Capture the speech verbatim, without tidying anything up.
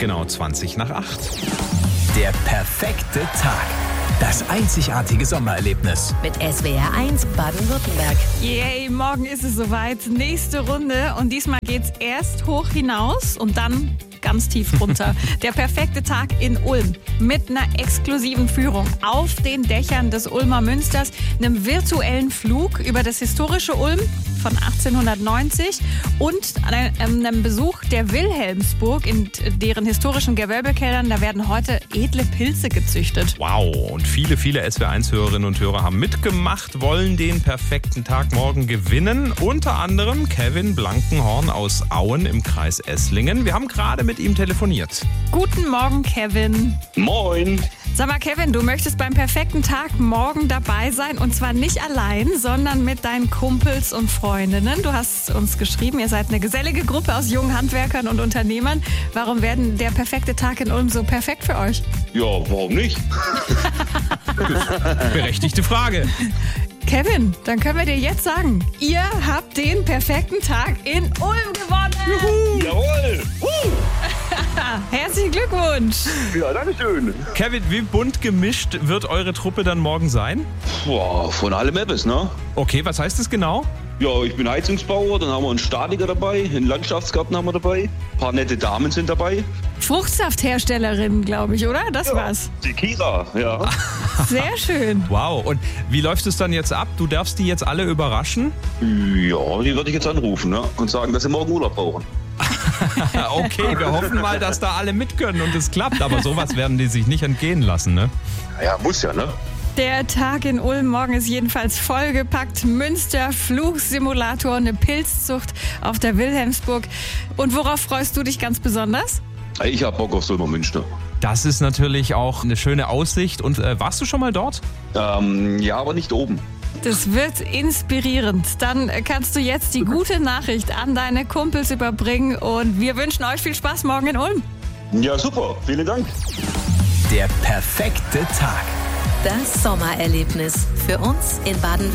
genau zwanzig nach acht. Der perfekte Tag. Das einzigartige Sommererlebnis. Mit S W R eins Baden-Württemberg. Yay, morgen ist es soweit. Nächste Runde. Und diesmal geht's erst hoch hinaus und dann ganz tief runter. Der perfekte Tag in Ulm. Mit einer exklusiven Führung auf den Dächern des Ulmer Münsters, einem virtuellen Flug über das historische Ulm von achtzehnhundertneunzig und einem Besuch der Wilhelmsburg in deren historischen Gewölbekellern. Da werden heute edle Pilze gezüchtet. Wow, und viele, viele S W R eins Hörerinnen und Hörer haben mitgemacht, wollen den perfekten Tag morgen gewinnen. Unter anderem Kevin Blankenhorn aus Auen im Kreis Esslingen. Wir haben gerade mit ihm telefoniert. Guten Morgen, Kevin. Moin. Sag mal, Kevin, du möchtest beim perfekten Tag morgen dabei sein und zwar nicht allein, sondern mit deinen Kumpels und Freundinnen. Du hast uns geschrieben, ihr seid eine gesellige Gruppe aus jungen Handwerkern und Unternehmern. Warum werden der perfekte Tag in Ulm so perfekt für euch? Ja, warum nicht? Berechtigte Frage. Kevin, dann können wir dir jetzt sagen, ihr habt den perfekten Tag in Ulm gewonnen. Juhu. Jawohl. Uh. Herzlichen Glückwunsch. Ja, danke schön. Kevin, wie bunt gemischt wird eure Truppe dann morgen sein? Boah, von allem etwas, ne? Okay, was heißt das genau? Ja, ich bin Heizungsbauer, dann haben wir einen Statiker dabei, einen Landschaftsgarten haben wir dabei, ein paar nette Damen sind dabei. Fruchtsaftherstellerin, glaube ich, oder? Das ja, war's. Die Kira, ja. Sehr schön. Wow, und wie läuft es dann jetzt ab? Du darfst die jetzt alle überraschen? Ja, die würde ich jetzt anrufen, ne? Und sagen, dass sie morgen Urlaub brauchen. Okay, wir hoffen mal, dass da alle mit können und es klappt. Aber sowas werden die sich nicht entgehen lassen, ne? Ja, muss ja, ne? Der Tag in Ulm morgen ist jedenfalls vollgepackt. Münster, Flugsimulator, eine Pilzzucht auf der Wilhelmsburg. Und worauf freust du dich ganz besonders? Ich hab Bock auf Ulmer Münster. Das ist natürlich auch eine schöne Aussicht. Und äh, warst du schon mal dort? Ähm, ja, aber nicht oben. Das wird inspirierend. Dann kannst du jetzt die gute Nachricht an deine Kumpels überbringen. Und wir wünschen euch viel Spaß morgen in Ulm. Ja, super. Vielen Dank. Der perfekte Tag. Das Sommererlebnis für uns in Baden-Württemberg.